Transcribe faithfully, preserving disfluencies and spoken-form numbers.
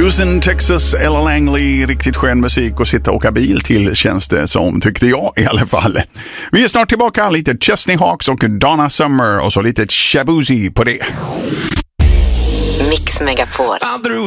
Houston, Texas, Ella Langley, riktigt skön musik och sitta och åka bil till, känns det som, tyckte jag i alla fall. Vi är snart tillbaka, lite Chesney Hawks och Donna Summer och så lite Shabuzi på det. Mix Megapol.